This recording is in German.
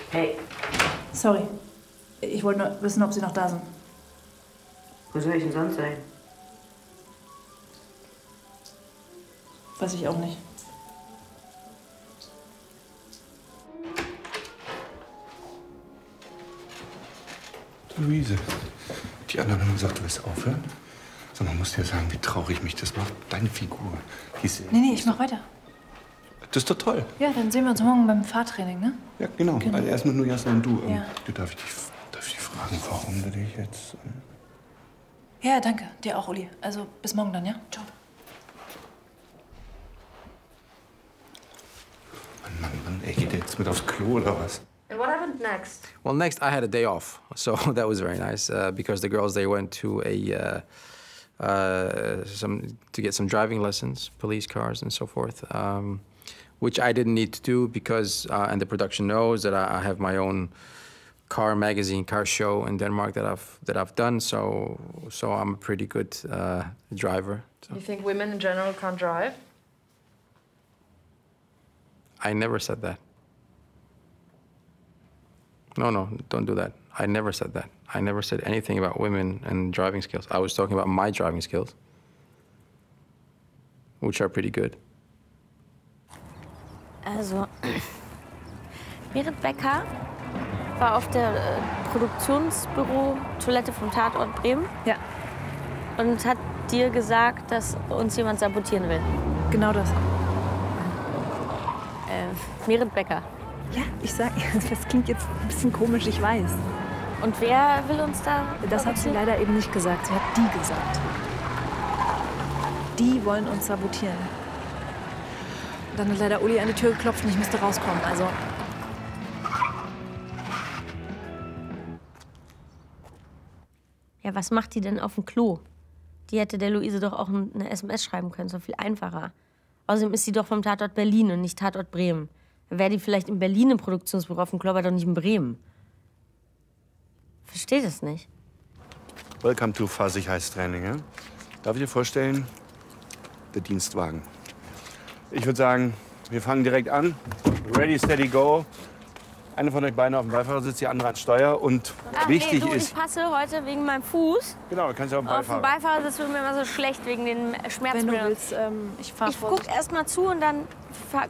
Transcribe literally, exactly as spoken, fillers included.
Hey. Sorry. Ich wollte nur wissen, ob Sie noch da sind. Wo soll ich denn sonst sein? Weiß ich auch nicht. Luise, die anderen haben gesagt, du willst aufhören. So, man muss dir sagen, wie traurig mich das macht. Deine Figur. Diese Nee, nee, ich mach weiter. Das ist doch toll. Ja, dann sehen wir uns morgen beim Fahrtraining, ne? Ja, genau. genau. Also erstmal nur Jasna und du. Ja. Du darf ich, dich, darf ich dich fragen, warum du dich jetzt... Ja, danke. Dir auch, Uli. Also bis morgen dann, ja? Ciao. Mann, Mann, Mann, ey, geht der jetzt mit aufs Klo oder was? And what happened next? Well, next I had a day off, so that was very nice uh, because the girls they went to a uh, uh, some to get some driving lessons, police cars and so forth, um, which I didn't need to do because uh, and the production knows that I, I have my own car magazine, car show in Denmark that I've that I've done. So so I'm a pretty good uh, driver. So. You think women in general can't drive? I never said that. No, no, don't do that. I never said that. I never said anything about women and driving skills. I was talking about my driving skills, which are pretty good. Also, Merit Becker war auf der äh, Produktionsbüro-Toilette vom Tatort Bremen. Ja. Und hat dir gesagt, dass uns jemand sabotieren will. Genau das. Äh, Merit Becker. Ja, ich sag, das klingt jetzt ein bisschen komisch, ich weiß. Und wer will uns da Das hat sie leider eben nicht gesagt. Sie hat die gesagt. Die wollen uns sabotieren. Dann hat leider Uli an die Tür geklopft und ich musste rauskommen. Also. Ja, was macht die denn auf dem Klo? Die hätte der Luise doch auch eine S M S schreiben können, so viel einfacher. Außerdem ist sie doch vom Tatort Berlin und nicht Tatort Bremen. Wäre die vielleicht in Berlin im Produktionsbüro auf dem Klo, aber doch nicht in Bremen. Versteht es nicht. Welcome to Fahrsicherheitstraining, ja? Darf ich dir vorstellen, der Dienstwagen. Ich würde sagen, wir fangen direkt an. Ready, steady, go. Eine von euch beiden auf dem Beifahrersitz, die andere ans Steuer. Und Ach, wichtig nee, du, ist... ich passe heute wegen meinem Fuß. Genau, du kannst ja auf dem Auf dem Beifahrer. Beifahrersitz wird mir immer so schlecht wegen den Schmerzen. Wenn du willst, ähm, ich fahr Ich vor. guck erst mal zu und dann